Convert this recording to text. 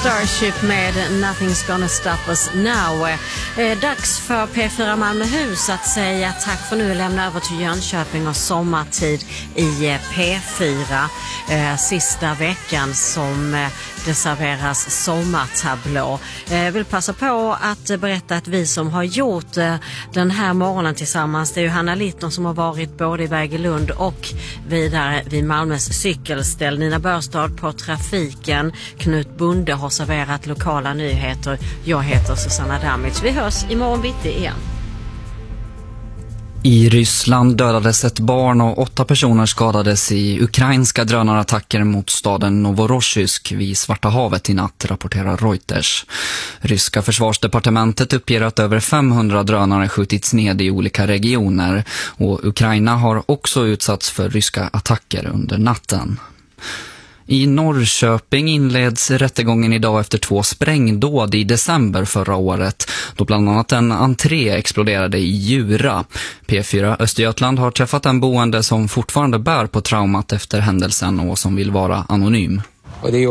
Starship med Nothing's Gonna Stop Us Now. Dags för P4 Malmöhus att säga tack för nu och lämna över till Jönköping och sommartid i P4. Sista veckan som det serveras sommartablå. Vill passa på att berätta att vi som har gjort den här morgonen tillsammans, det är ju Hanna Littner som har varit både i Vägelund och vidare vid Malmös cykelställ. Nina Börstad på trafiken. Knut Bunde har serverat lokala nyheter. Jag heter Susanna Damic. Vi hörs imorgon bitti igen. I Ryssland dödades ett barn och 8 personer skadades i ukrainska drönarattacker mot staden Novorossiysk vid Svarta havet i natt, rapporterar Reuters. Ryska försvarsdepartementet uppger att över 500 drönare skjutits ned i olika regioner och Ukraina har också utsatts för ryska attacker under natten. I Norrköping inleds rättegången idag efter 2 sprängdåd i december förra året, då bland annat en entré exploderade i Djura. P4 Östergötland har träffat en boende som fortfarande bär på traumat efter händelsen och som vill vara anonym. Och det är